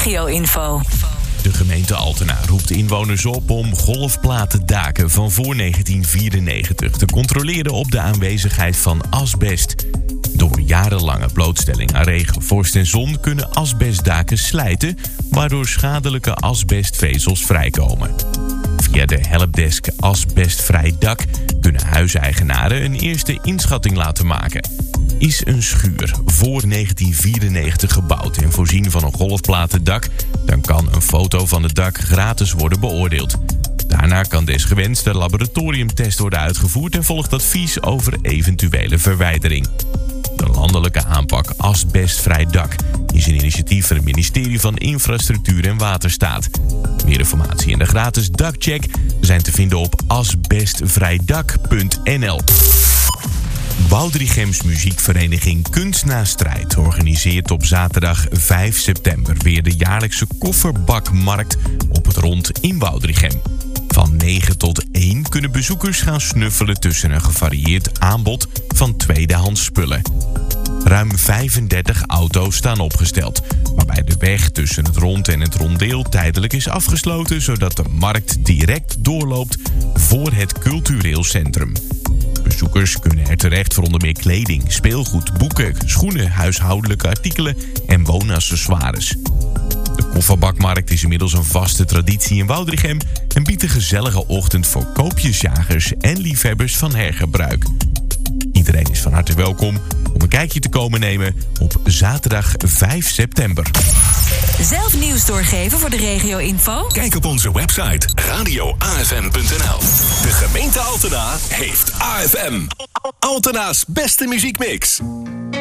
regio-info. De gemeente Altena roept inwoners op om golfplatendaken van voor 1994 te controleren op de aanwezigheid van asbest. Door jarenlange blootstelling aan regen, vorst en zon kunnen asbestdaken slijten, waardoor schadelijke asbestvezels vrijkomen. Via de helpdesk Asbestvrij Dak kunnen huiseigenaren een eerste inschatting laten maken. Is een schuur voor 1994 gebouwd en voorzien van een golfplatendak, dan kan een foto van het dak gratis worden beoordeeld. Daarna kan desgewenst de laboratoriumtest worden uitgevoerd en volgt advies over eventuele verwijdering. De landelijke aanpak Asbestvrij Dak is een initiatief van het ministerie van Infrastructuur en Waterstaat. Meer informatie en de gratis dakcheck zijn te vinden op asbestvrijdak.nl. Woudrichems muziekvereniging Kunst na Strijd organiseert op zaterdag 5 september weer de jaarlijkse kofferbakmarkt op het Rond in Woudrichem. Van 9 tot 1 kunnen bezoekers gaan snuffelen tussen een gevarieerd aanbod van tweedehands spullen. Ruim 35 auto's staan opgesteld, waarbij de weg tussen het Rond en het Rondeel tijdelijk is afgesloten, zodat de markt direct doorloopt voor het cultureel centrum. Bezoekers kunnen er terecht voor onder meer kleding, speelgoed, boeken, schoenen, huishoudelijke artikelen en woonaccessoires. De kofferbakmarkt is inmiddels een vaste traditie in Woudrichem en biedt een gezellige ochtend voor koopjesjagers en liefhebbers van hergebruik. Iedereen is van harte welkom om een kijkje te komen nemen op zaterdag 5 september. Zelf nieuws doorgeven voor de regio-info? Kijk op onze website radioafm.nl. De gemeente Altena heeft AFM. Altena's beste muziekmix.